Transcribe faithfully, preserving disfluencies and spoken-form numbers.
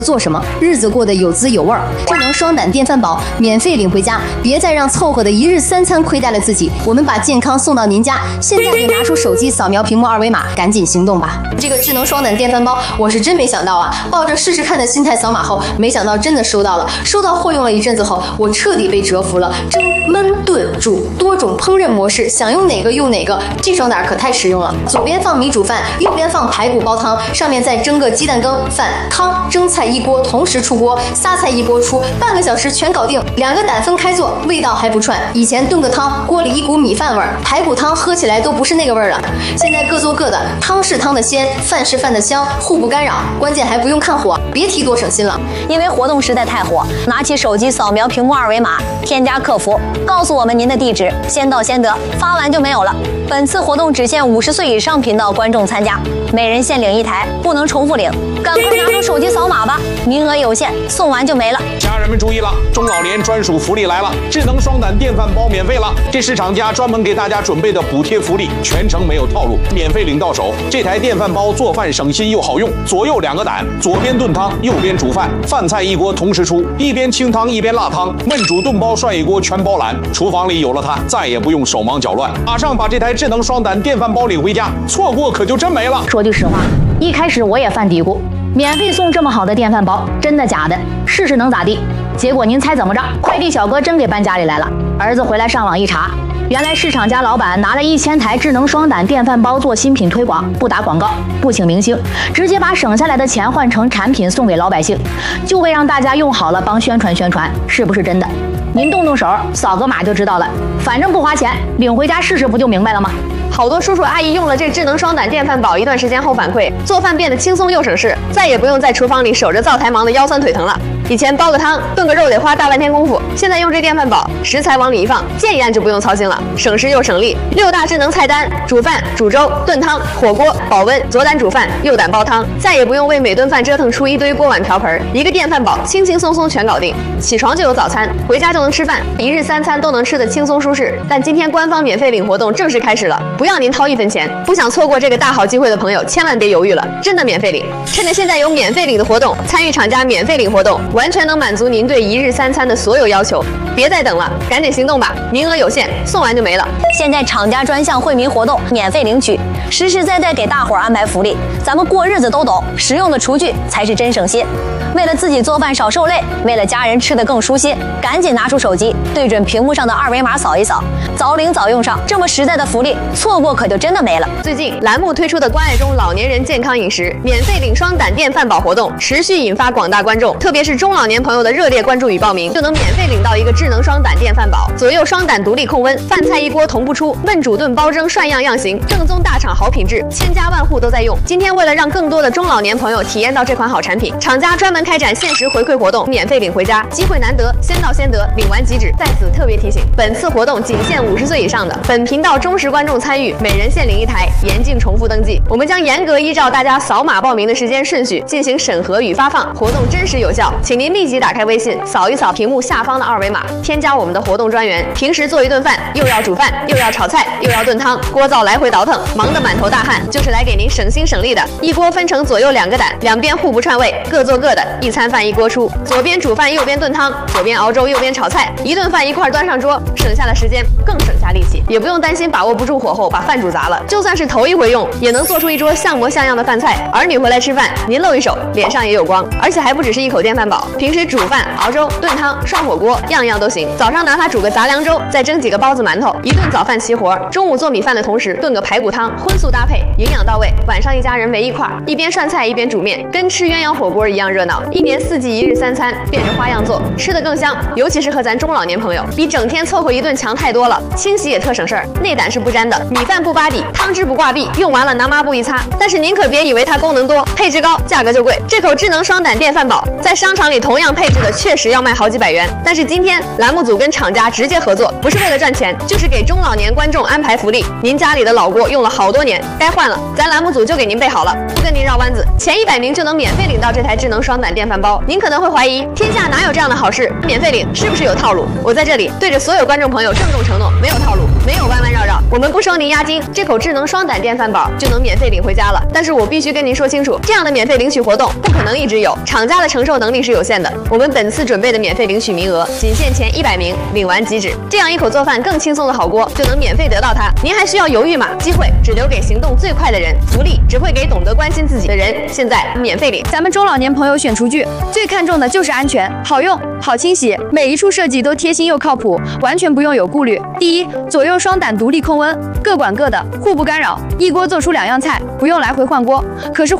做什么，日子过得有滋有味儿。智能双胆电饭煲免费领回家，别再让凑合的一日三餐亏待了自己。我们把健康送到您家，现在就拿出手机扫描屏幕二维码，赶紧行动吧！这个智能双胆电饭煲，我是真没想到啊！抱着试试看的心态扫码后，没想到真的收到了。收到货用了一阵子后，我彻底被折服了。蒸、焖、炖、煮多种烹饪模式，想用哪个用哪个。这双胆可太实用了，左边放米煮饭，右边放排骨煲汤，上面再蒸个鸡蛋羹、饭、汤、蒸菜一锅同时出锅，仨菜一锅出，半个小时全搞定。两个胆分开做，味道还不串。以前炖个汤，锅里一股米饭味儿，排骨汤喝起来都不是那个味儿了。现在各做各的，汤是汤的鲜，饭是饭的香，互不干扰。关键还不用看火，别提多省心了。 因为活动实在太火，拿起手机扫描屏幕二维码，添加客服，告诉我们您的地址，先到先得，发完就没有了。本次活动只限五十岁以上频道观众参加，每人限领一台，不能重复领。赶快拿出手机扫码吧，名额有限，送完就没了。 家人们注意了，中老年专属福利来了，智能双胆电饭煲免费了，这是厂家专门给大家准备的补贴福利，全程没有套路，免费领到手。这台电饭煲做饭省心又好用，左右两个胆，左边炖汤，右边煮饭，饭菜一锅同时出，一边清汤一边辣汤，焖煮炖煲涮一锅全包揽。厨房里有了它，再也不用手忙脚乱。马上把这台智能双胆电饭煲领回家，错过可就真没了。 说句实话，一开始我也犯嘀咕，免费送这么好的电饭煲，真的假的？试试能咋地？结果您猜怎么着？快递小哥真给搬家里来了。儿子回来上网一查，原来市场家老板拿了一千台智能双胆电饭煲做新品推广，不打广告，不请明星，直接把省下来的钱换成产品送给老百姓，就为让大家用好了帮宣传宣传，是不是真的？您动动手，扫个码就知道了。反正不花钱，领回家试试不就明白了吗？ 好多叔叔阿姨用了这智能双胆电饭煲一段时间后反馈，做饭变得轻松又省事，再也不用在厨房里守着灶台忙得腰酸腿疼了。以前煲个汤、炖个肉得花大半天功夫，现在用这电饭煲，食材往里一放，键一按就不用操心了，省时又省力。六大智能菜单：煮饭、煮粥、炖汤、火锅、保温，左胆煮饭，右胆煲汤，再也不用为每顿饭折腾出一堆锅碗瓢盆，一个电饭煲轻轻松松全搞定。起床就有早餐，回家就能吃饭，一日三餐都能吃得轻松舒适。但今天官方免费领活动正式开始了，不要您掏一分钱，不想错过这个大好机会的朋友，千万别犹豫了，真的免费领！趁着现在有免费领的活动，参与厂家免费领活动，完全能满足您对一日三餐的所有要求。别再等了，赶紧行动吧！名额有限，送完就没了。 现在厂家专项惠民活动，免费领取，实实在在给大伙儿安排福利。咱们过日子都懂，实用的厨具才是真省心。为了自己做饭少受累，为了家人吃得更舒心，赶紧拿出手机，对准屏幕上的二维码扫一扫，早领早用上。这么实在的福利，错过可就真的没了。 最近栏目推出的关爱中老年人健康饮食免费领双胆电饭煲活动，持续引发广大观众，特别是中老年朋友的热烈关注与报名，就能免费领到一个智能双胆电饭煲，左右双胆独立控温，饭菜一锅同步出，焖煮炖煲蒸涮样样行，正宗大厂好品质，千家万户都在用。今天为了让更多的中老年朋友体验到这款好产品，厂家专门开展限时回馈活动，免费领回家，机会难得，先到先得，领完即止。在此特别提醒，本次活动仅限五十岁以上的本频道忠实观众参与，每人限领一台，严禁重复登记。我们将严格依照大家扫码报名的时间顺序进行审核与发放，活动真实有效，请您立即打开微信，扫一扫屏幕下方的二维码，添加我们的活动专员。平时做一顿饭，又要煮饭，又要炒菜，又要炖汤，锅灶来回倒腾，忙得满头大汗，就是来给您省心省力的。一锅分成左右两个胆，两边互不串味，各做各的，一餐饭一锅出，左边煮饭，右边炖汤，左边熬粥，右边炒菜，一顿饭一块端上桌，省下了时间，更省下力气，也不用担心把握不住火候把饭煮砸了。就算是头一回用，也能做出一桌像模像样的饭菜。儿女回来吃饭，您露一手，脸上也有光。而且还不只是一口电饭煲，平时煮饭、熬粥、炖汤、涮火锅，样样都行。早上拿它煮个杂粮粥，再蒸几个包子馒头，一顿早饭齐活。中午做米饭的同时，炖个排骨汤，荤素搭配，营养到位。晚上一家人围一块儿，一边涮菜一边煮面，跟吃鸳鸯火锅一样热闹。一年四季一日三餐，变着花样做，吃得更香。尤其适合咱中老年朋友，比整天凑合一顿强太多了。清洗也特省事儿，内胆是不沾的，米饭不扒底，汤汁不挂壁，用完了拿抹布一擦。但是您可别以为它功能多，配置高，价格就贵。这口智能双胆电饭煲在商场里同样配置的确实要卖好几百元，但是今天栏目组跟厂家直接合作，不是为了赚钱，就是给中老年观众安排福利。您家里的老锅用了好多多年，该换了，咱栏目组就给您备好了，不跟您绕弯子，前一百名就能免费领到这台智能双胆电饭煲。您可能会怀疑，天下哪有这样的好事？免费领是不是有套路？我在这里对着所有观众朋友郑重承诺，没有套路，没有弯弯绕绕，我们不收您押金，这口智能双胆电饭煲就能免费领回家了。但是我必须跟您说清楚，这样的免费领取活动不可能一直有，厂家的承受能力是有限的。我们本次准备的免费领取名额仅限前一百名，领完即止。这样一口做饭更轻松的好锅就能免费得到它，您还需要犹豫吗？机会只留给行动最快的人，福利只会给懂得关心自己的人。现在免费领。 咱们中老年朋友选厨具最看重的就是安全、好用、好清洗，每一处设计都贴心又靠谱，完全不用有顾虑。第一，左右双胆独立控温，各管各的，互不干扰，一锅做出两样菜，不用来回换锅。可是